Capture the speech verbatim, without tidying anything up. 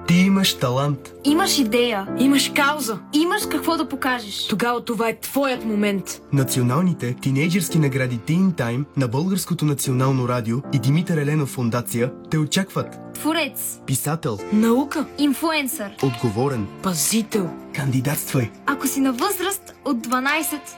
Ти имаш талант. Имаш идея. Имаш кауза. Имаш какво да покажеш. Тогава това е твоят момент. Националните тинейджърски награди Teen Time на Българското национално радио и Димитър Еленов фондация те очакват. Творец. Писател. Наука. Инфлуенсър. Отговорен. Пазител. Кандидатствай. Ако си на възраст от дванайсет